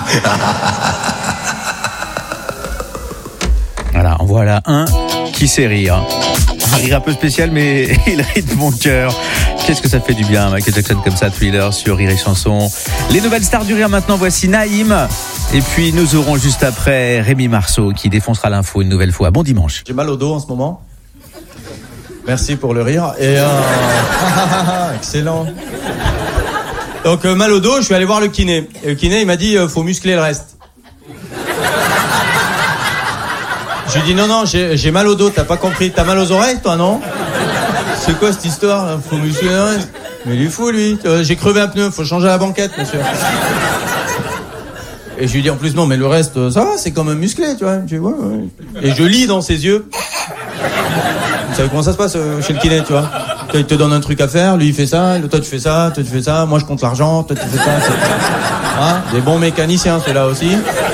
Voilà, en voilà un qui sait rire. Un rire un peu spécial, mais il rit de mon cœur. Qu'est-ce que ça fait du bien, Michael Jackson comme ça, Thriller sur Rire et Chanson. Les nouvelles stars du rire maintenant, voici Naïm. Et puis nous aurons juste après Rémi Marceau qui défoncera l'info une nouvelle fois. Bon dimanche. J'ai mal au dos en ce moment. Merci pour le rire. Et excellent. Donc mal au dos, je suis allé voir le kiné. Et le kiné, il m'a dit faut muscler le reste. Je lui ai dit non, j'ai mal au dos, t'as pas compris. T'as mal aux oreilles, toi, non? C'est quoi cette histoire là? Faut muscler le reste. Mais il est fou, lui. J'ai crevé un pneu, faut changer la banquette, monsieur. Et je lui dis en plus non, mais le reste, ça va, c'est quand même musclé, tu vois. Ouais. Et je lis dans ses yeux. Vous savez comment ça se passe chez le kiné, tu vois? Il te donne un truc à faire, lui il fait ça, toi tu fais ça, toi tu fais ça, moi je compte l'argent, toi tu fais ça. Hein, des bons mécaniciens, ceux-là aussi.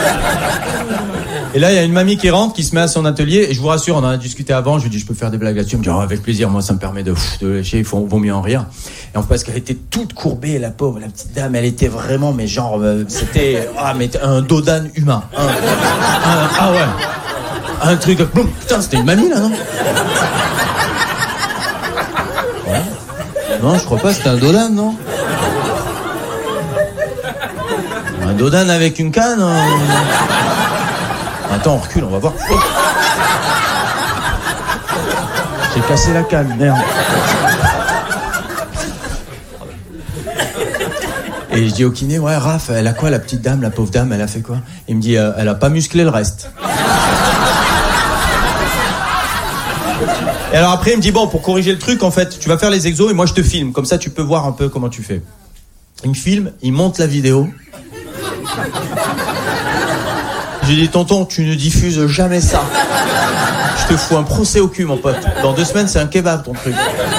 Et là, il y a une mamie qui rentre, qui se met à son atelier, et je vous rassure, on en a discuté avant, je lui dis, je peux faire des blagues là-dessus, elle me dit, avec plaisir, moi ça me permet de lécher, il vaut mieux en rire. Et en fait, parce qu'elle était toute courbée, la pauvre, la petite dame, elle était vraiment, mais genre, c'était, mais un dos d'âne humain. Ah ouais. Un truc, boum, putain, c'était une mamie là, non? Ouais. Non, je crois pas, c'était un dos d'âne, non? Un dos d'âne avec une canne, Attends, on recule, on va voir. Oh. J'ai cassé la canne, merde. Et je dis au kiné, ouais, Raph, elle a quoi, la petite dame, la pauvre dame, elle a fait quoi? Il me dit, elle a pas musclé le reste. Et alors après, il me dit, bon, pour corriger le truc, en fait, tu vas faire les exos et moi je te filme. Comme ça, tu peux voir un peu comment tu fais. Il me filme, il monte la vidéo. J'ai dit, tonton, tu ne diffuses jamais ça. Je te fous un procès au cul, mon pote. Dans 2 semaines, c'est un kebab, ton truc.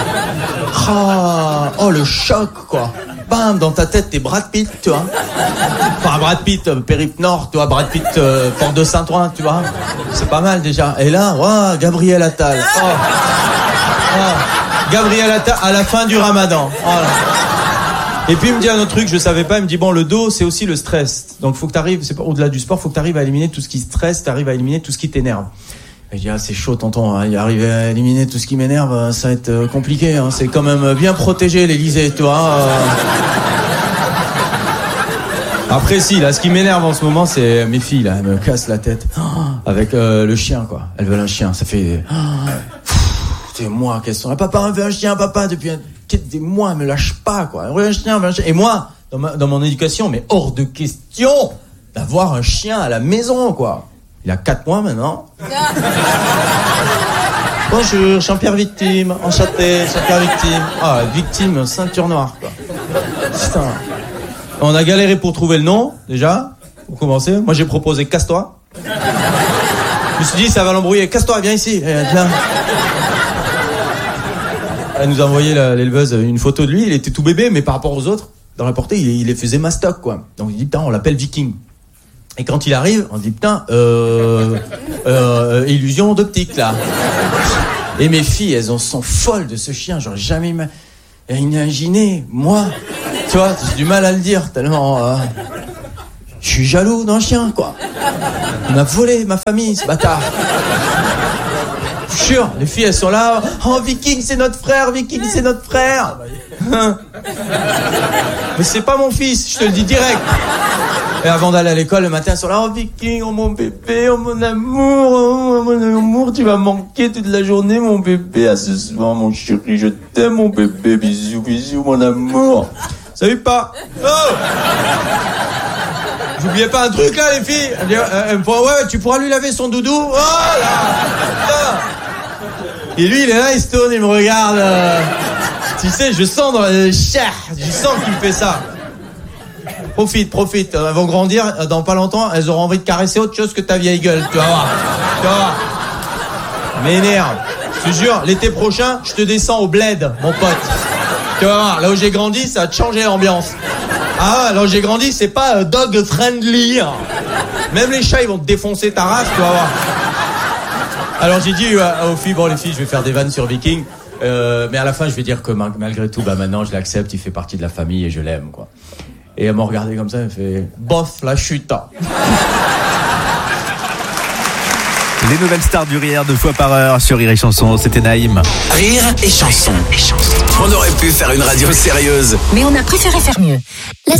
Oh, le choc, quoi. Bam, dans ta tête, t'es Brad Pitt, tu vois. Enfin, Brad Pitt, Périple Nord, tu vois. Brad Pitt, Porte de Saint-Ouen, tu vois. C'est pas mal, déjà. Et là, Gabriel Attal. Gabriel Attal, à la fin du Ramadan. Voilà. Et puis il me dit un autre truc, je savais pas, il me dit bon, le dos c'est aussi le stress. Donc faut que t'arrives, c'est pas au-delà du sport, faut que t'arrives à éliminer tout ce qui stresse, t'arrives à éliminer tout ce qui t'énerve. Et je dis c'est chaud tonton, hein, y arriver à éliminer tout ce qui m'énerve, ça va être compliqué, hein. C'est quand même bien protégé l'Élysée, tu vois. Après si, là ce qui m'énerve en ce moment c'est mes filles là, elles me cassent la tête avec le chien quoi. Elles veulent un chien, ça fait c'est moi qu'elles sont. Papa on veut un chien, papa depuis des mois, elle me lâche pas, quoi. Un chien. Et moi, dans mon éducation, mais hors de question d'avoir un chien à la maison, quoi. Il a 4 mois maintenant. Bonjour, Jean-Pierre Victime, enchanté, Jean-Pierre Victime. Victime, ceinture noire, quoi. Putain. On a galéré pour trouver le nom, déjà, pour commencer. Moi, j'ai proposé Casse-toi. Je me suis dit, ça va l'embrouiller. Casse-toi, viens ici. Viens. Elle nous a envoyé l'éleveuse une photo de lui, il était tout bébé, mais par rapport aux autres, dans la portée, il les faisait mastoc, quoi. Donc il dit, putain, on l'appelle Viking. Et quand il arrive, on dit, putain, illusion d'optique, là. Et mes filles, elles sont folles de ce chien, j'aurais jamais imaginé, moi. Tu vois, j'ai du mal à le dire, tellement... je suis jaloux d'un chien, quoi. Il m'a volé ma famille, ce bâtard. Sûr, les filles elles sont là. Oh Viking c'est notre frère, Viking c'est notre frère. Mais c'est pas mon fils, je te le dis direct. Et avant d'aller à l'école le matin elles sont là. Oh Viking, oh mon bébé, oh mon amour, tu vas manquer toute la journée mon bébé. À ce soir mon chéri, je t'aime mon bébé, bisous bisous mon amour. Salut pas. Oh. J'oubliais pas un truc là les filles. Elle me dit, ouais tu pourras lui laver son doudou. Oh là. Et lui, il est là, il se tourne, il me regarde. Tu sais, je sens dans la chair, je sens qu'il me fait ça. Profite. Elles vont grandir, dans pas longtemps, elles auront envie de caresser autre chose que ta vieille gueule. Tu vas voir. M'énerve. Je te jure, l'été prochain, je te descends au bled, mon pote. Tu vas voir, là où j'ai grandi, ça a changé l'ambiance. Là où j'ai grandi, c'est pas dog friendly. Même les chats, ils vont te défoncer ta race, tu vas voir. Alors j'ai dit aux filles, bon les filles, je vais faire des vannes sur Viking, mais à la fin je vais dire que malgré tout, maintenant je l'accepte, il fait partie de la famille et je l'aime, quoi. Et elle m'a regardé comme ça, elle fait bof la chute. Les nouvelles stars du rire 2 fois par heure sur Rire et Chanson, c'était Naïm. Rire et chanson. On aurait pu faire une radio sérieuse. Mais on a préféré faire mieux.